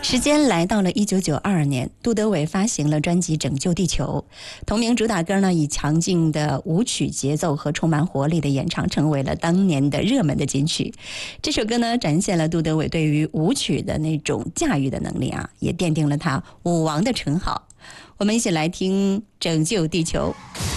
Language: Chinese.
时间来到了1992年，杜德伟发行了专辑《拯救地球》，同名主打歌呢，以强劲的舞曲节奏和充满活力的演唱，成为了当年的热门的金曲。这首歌呢，展现了杜德伟对于舞曲的那种驾驭的能力啊，也奠定了他舞王的称号。我们一起来听《拯救地球》。